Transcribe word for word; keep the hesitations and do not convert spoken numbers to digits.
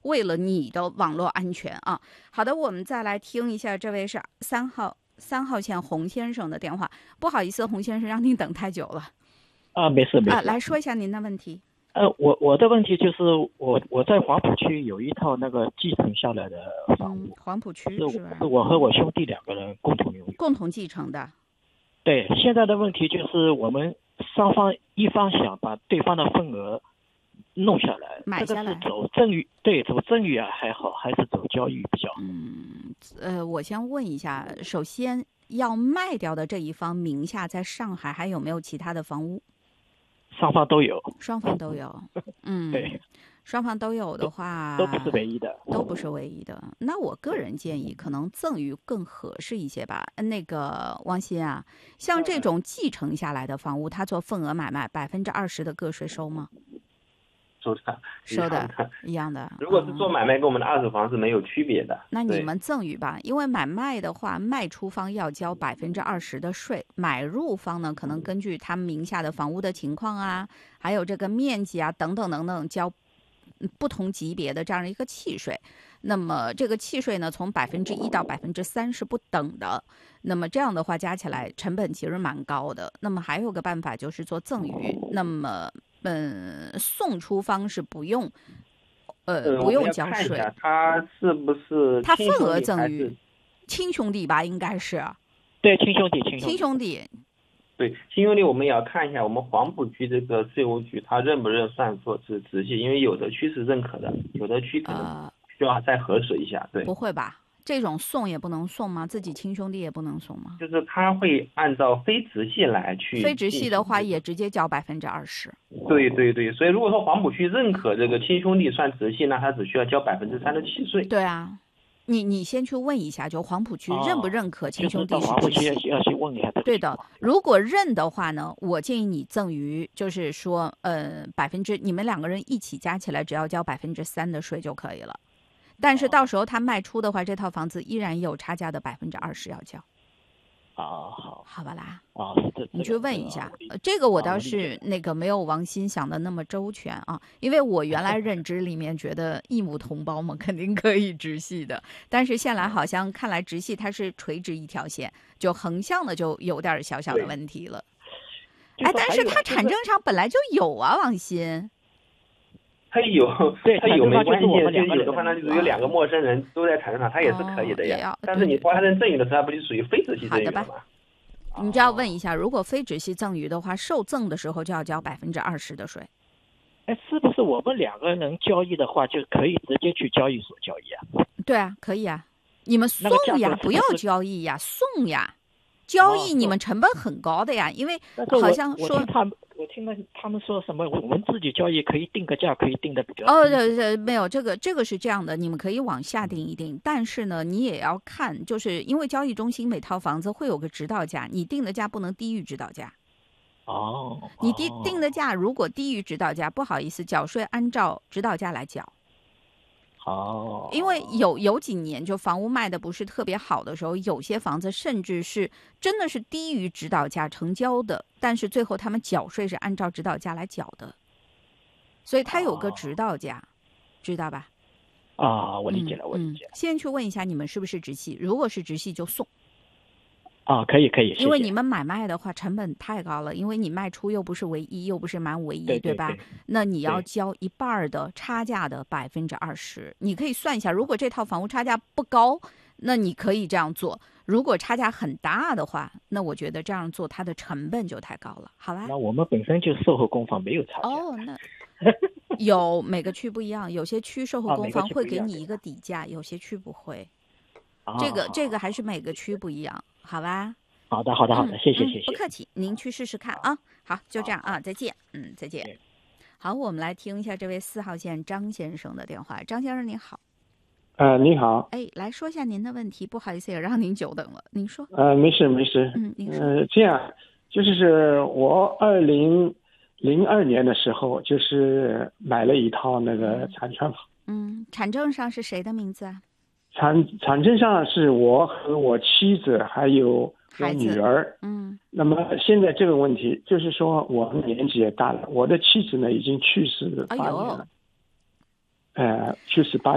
为了你的网络安全啊。好的，我们再来听一下，这位是三号三号线洪先生的电话。不好意思，洪先生让您等太久了。 啊，没事没事。 啊，来说一下您的问题。 呃，我我的问题就是我我在黄浦区有一套那个继承下来的房屋， 嗯、黄浦区是是吧？ 是我和我兄弟两个人共同拥有， 共同继承的。 对，现在的问题就是我们双方一方想把对方的份额弄下来， 买下来， 这个是走赠与，对，走赠与啊还好，还是走交易比较好？ 嗯，呃，我先问一下，首先要卖掉的这一方名下在上海还有没有其他的房屋？ 双方都有， 双方都有，嗯， 对， 双方都有的话， 都不是唯一的， 都不是唯一的。那我个人建议，可能赠与更合适一些吧。那个王鑫啊，像这种继承下来的房屋，他做份额买卖，百分之二十的个税收吗？ 收的， 收的，一样的。 如果是做买卖，跟我们的二手房是没有区别的。 嗯、那你们赠与吧，因为买卖的话，卖出方要交百分之二十的税，买入方呢，可能根据他们名下的房屋的情况啊，还有这个面积啊等等等等，交不同级别的这样的一个契税。那么这个契税呢，从百分之一到百分之三是不等的。那么这样的话，加起来成本其实蛮高的。那么还有个办法就是做赠与。那么嗯，送出方是不用，呃，不用交税。 他是不是他份额赠与？亲兄弟吧，应该是。 对，亲兄弟，亲亲兄弟。 对，亲兄弟，我们也要看一下我们黄浦区这个税务局，他认不认算作是直系？因为有的区是认可的，有的区可能需要再核实一下。对， 不会吧？这种送也不能送吗？自己亲兄弟也不能送吗？ 就是他会按照非直系来去。 非直系的话，也直接交百分之二十。 对对对，所以如果说黄浦区认可这个亲兄弟算直系，那他只需要交百分之三的契税。 对啊，你你先去问一下，就黄浦区认不认可亲兄弟是直系？ 哦就是、要去问一下。 对的，如果认的话呢，我建议你赠与，就是说，呃，百分之你们两个人一起加起来，只要交百分之三的税就可以了。但是到时候他卖出的话，这套房子依然有差价的百分之二十要交。 啊，好， 好吧啦。 啊， 你去问一下，呃，这个我倒是那个没有王鑫想的那么周全啊，因为我原来认知里面觉得异母同胞嘛，肯定可以直系的，但是现在好像看来直系它是垂直一条线，就横向的就有点小小的问题了。哎，但是它产证上本来就有啊，王鑫。 他有，他有没关系，就有的话那就有两个陌生人都在产证上，他也是可以的呀。 哦、 但是你发生赠与的时候，它不就属于非直系赠与了吗？ 你就要问一下，如果非直系赠与的话，受赠的时候就要交百分之二十的税。 哎，是不是我们两个人交易的话，就可以直接去交易所交易啊？ 对啊，可以啊。你们送呀，不要交易呀，送呀。交易你们成本很高的呀，因为好像说他们，我听到他们说什么，我们自己交易可以定个价，可以定的比较哦，对对，没有这个，这个是这样的，你们可以往下定一定，但是呢，你也要看，就是因为交易中心每套房子会有个指导价，你定的价不能低于指导价。 哦， 你定定的价如果低于指导价，不好意思，缴税按照指导价来缴。 哦， 因为有有几年就房屋卖的不是特别好的时候，有些房子甚至是真的是低于指导价成交的，但是最后他们缴税是按照指导价来缴的，所以它有个指导价，哦、知道吧？ 啊，我理解了， 嗯、 我理解了。 先去问一下你们是不是直系，如果是直系就送。 啊，可以可以， 因为你们买卖的话成本太高了，因为你卖出又不是唯一，又不是满唯一， 对, 对吧？ 对对那你要交一半的差价的百分之二十，你可以算一下，如果这套房屋差价不高，那你可以这样做；如果差价很大的话，那我觉得这样做它的成本就太高了，好吧？ 那我们本身就售后公房没有差价。 哦，那有每个区不一样，有些区售后公房会给你一个底价，有些区不会。这个这个还是每个区不一样，好吧？ 好的，好的，好的， 嗯、 谢谢，谢谢。 不客气，您去试试看啊。好，就这样啊，再见。嗯，再见。好，我们来听一下这位四号线张先生的电话。张先生您好。 呃，你好。 哎，来说一下您的问题，不好意思也让您久等了。您说。 呃，没事没事。 嗯，您说。 呃，这样就是我二零零二年的时候，就是买了一套那个产权房。 嗯，产证上是谁的名字啊？ 产产证上是我和我妻子还有我女儿。 嗯。 那么现在这个问题就是说，我年纪也大了，我的妻子呢已经去世八年了。 哎呦。 呃，去世八。